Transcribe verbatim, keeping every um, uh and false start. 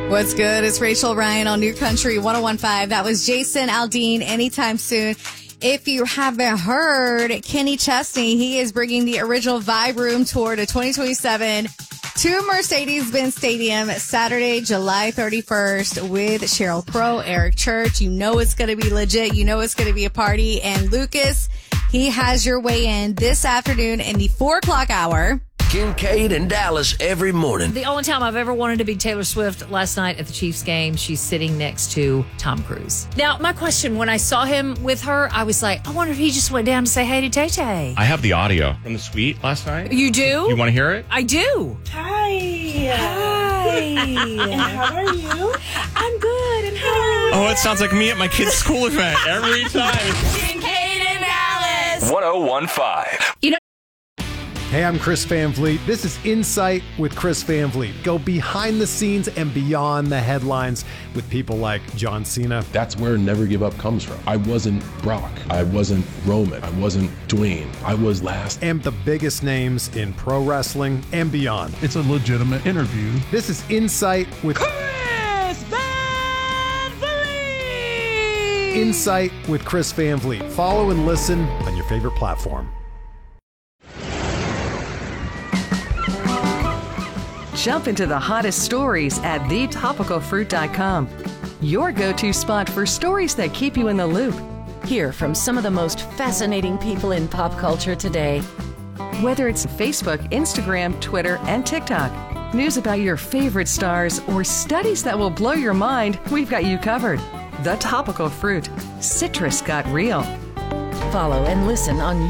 What's good? It's Rachel Ryan on New Country one oh one point five. That was Jason Aldean, Anytime Soon. If you haven't heard, Kenny Chesney, he is bringing the original Vibe Room Tour to twenty twenty-seven to Mercedes-Benz Stadium Saturday, July thirty-first with Sheryl Crow, Eric Church. You know it's going to be legit. You know it's going to be a party. And Lucas, he has your way in this afternoon in the four o'clock hour. Kincaid and Dallas every morning. The only time I've ever wanted to be Taylor Swift, last night at the Chiefs game, she's sitting next to Tom Cruise. Now, my question, when I saw him with her, I was like, I wonder if he just went down to say hey to Tay-Tay. I have the audio from the suite last night. You do? You want to hear it? I do. Hi. Hi. And how are you? I'm good. And how are you? Oh, it sounds like me at my kid's school event every time. Kincaid and Dallas. one oh one point five. You know, Hey, I'm Chris Van Vliet. This is Insight with Chris Van Vliet. Go behind the scenes and beyond the headlines with people like John Cena. That's where Never Give Up comes from. I wasn't Brock. I wasn't Roman. I wasn't Dwayne. I was last. And the biggest names in pro wrestling and beyond. It's a legitimate interview. This is Insight with Chris Van Vliet. Insight with Chris Van Vliet. Follow and listen on your favorite platform. Jump into the hottest stories at the topical fruit dot com. Your go-to spot for stories that keep you in the loop. Hear from some of the most fascinating people in pop culture today. Whether it's Facebook, Instagram, Twitter, and TikTok, news about your favorite stars, or studies that will blow your mind, we've got you covered. The Topical Fruit. Citrus got real. Follow and listen on